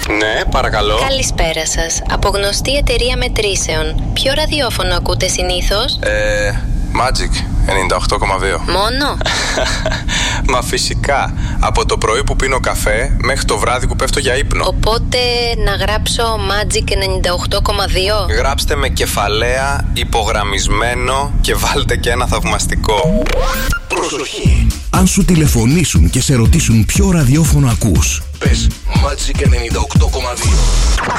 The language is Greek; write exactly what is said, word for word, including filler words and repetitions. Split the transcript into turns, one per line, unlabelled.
Ναι, παρακαλώ.
Καλησπέρα σας. Από γνωστή εταιρεία μετρήσεων. Ποιο ραδιόφωνο ακούτε συνήθως?
Ε, Magic ενενήντα οκτώ κόμμα δύο.
Μόνο?
Μα φυσικά. Από το πρωί που πίνω καφέ μέχρι το βράδυ που πέφτω για ύπνο.
Οπότε να γράψω Magic ενενήντα οκτώ κόμμα δύο.
Γράψτε με κεφαλαία, υπογραμμισμένο και βάλτε και ένα θαυμαστικό.
Προσοχή! Αν σου τηλεφωνήσουν και σε ρωτήσουν ποιο ραδιόφωνο ακούς, πες Magic ενενήντα οκτώ κόμμα δύο.